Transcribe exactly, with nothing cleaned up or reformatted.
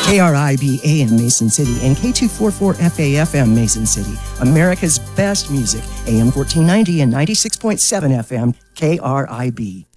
K R I B A M Mason City and K two forty-four F A F M Mason City. America's best music, A M fourteen ninety and ninety-six point seven F M, K R I B.